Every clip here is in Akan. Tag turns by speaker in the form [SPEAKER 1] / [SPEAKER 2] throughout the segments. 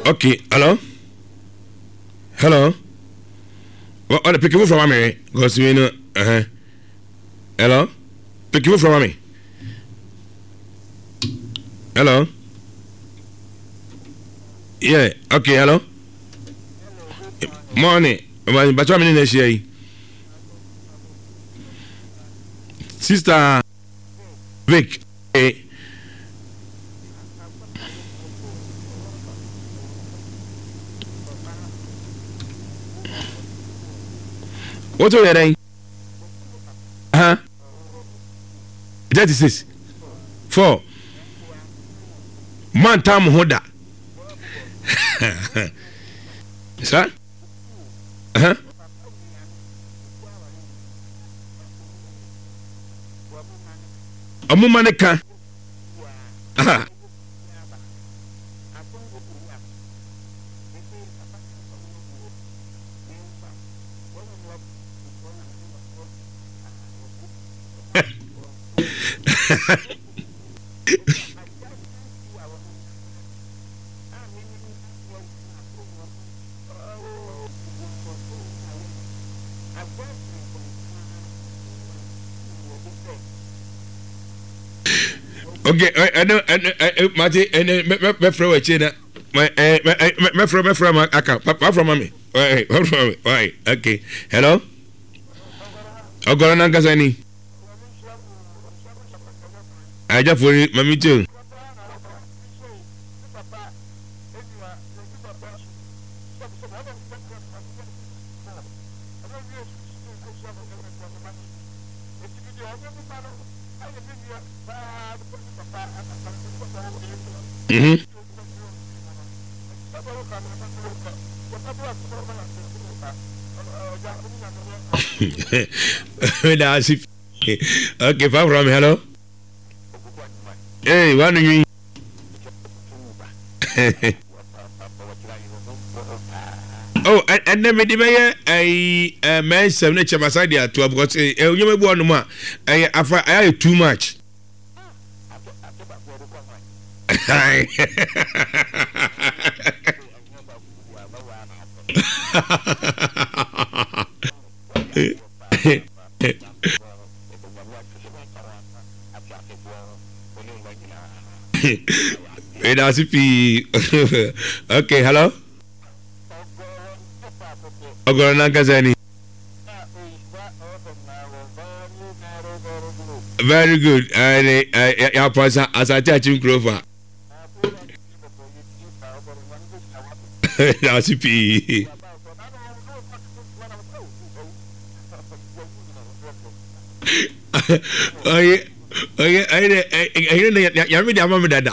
[SPEAKER 1] Okay, hello? Hello? What are the people from me? Because we know, hello? People from me? Hello? Yeah, okay, hello? Morning. But what many days here? Sister Vic. What are you doing? 36. 4. Man tam hoda. Sir? Amumaneka. Okay, I know, Marty, and my friend was China. My friend, Papa from mommy. Why? Okay, hello? I got an Ankasani. I just for it, mommy too. Okay, far from hello. Hey, what do you? Oh, and then maybe I man 7 beside there to because you may want more. I too much. Okay, hello. Very good. As I touch him, Grover. That's it. Oh yeah. I read your mom dada.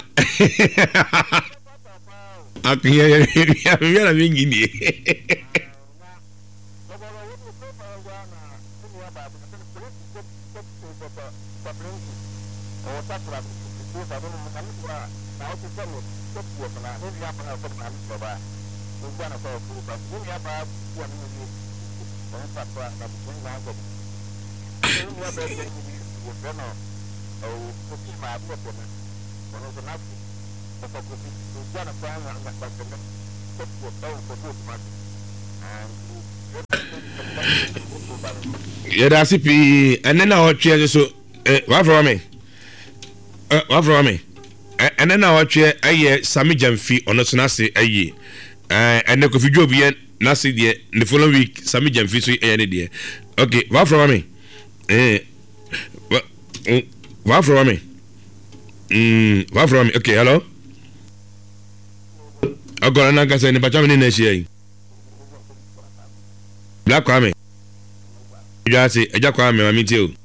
[SPEAKER 1] Yeah, that's it. And then I'll cheer so. What from me? What from me? And then I'll cheer a year, Sammy Jamfi on us, Nasi a year. And the coffee job yet, Nasi dear, the following week, Sammy Jamfi, so any dear. Okay, what from me? What from me? What from me? Okay, hello? I got an answer in the Pachamini next year. Black Kwame. You say, I just Kwame, I meet you.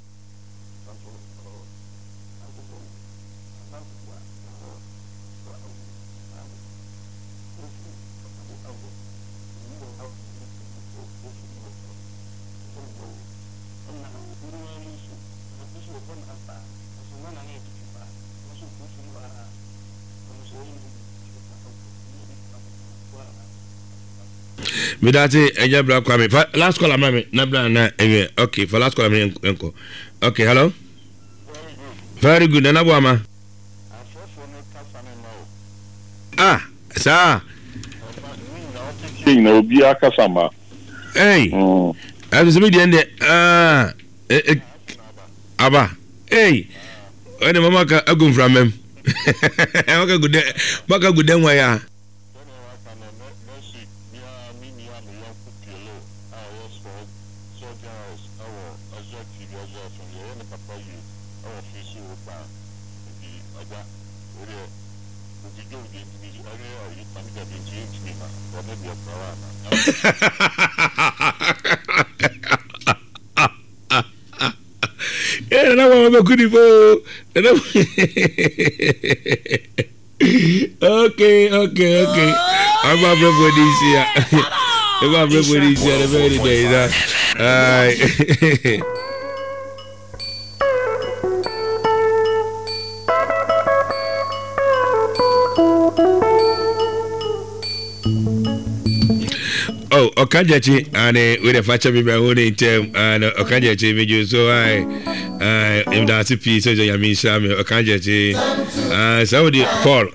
[SPEAKER 1] Me that say Black Kwame. Last call am na bla na okay, for last call am enko. Okay, hello. Very good. Na bo ama. Ah, sir.
[SPEAKER 2] campaign na obi akasama
[SPEAKER 1] as me the end aba when mama ka agum from him maka good dem waya Okay. I'm a brother this year. I'm a brother this year. The very day that. Oh, Okajachi, and with a father, we were holding him, and Okajachi, we so I am that's a piece of Yamisha, Okajachi, Saudi Paul.